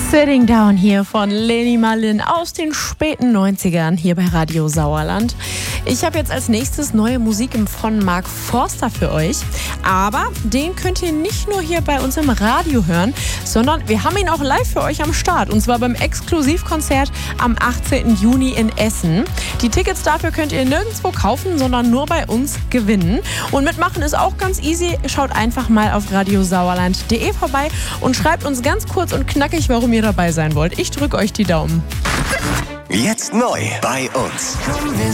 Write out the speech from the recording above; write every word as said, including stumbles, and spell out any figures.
Sitting Down hier von Leni Marlin aus den späten neunzigern hier bei Radio Sauerland. Ich habe jetzt als nächstes neue Musik von Mark Forster für euch. Aber den könnt ihr nicht nur hier bei uns im Radio hören, sondern wir haben ihn auch live für euch am Start. Und zwar beim Exklusivkonzert am achtzehnten Juni in Essen. Die Tickets dafür könnt ihr nirgendwo kaufen, sondern nur bei uns gewinnen. Und mitmachen ist auch ganz easy. Schaut einfach mal auf radiosauerland punkt de vorbei und schreibt uns ganz kurz und knackig, warum ihr dabei sein wollt. Ich drücke euch die Daumen. Jetzt neu bei uns.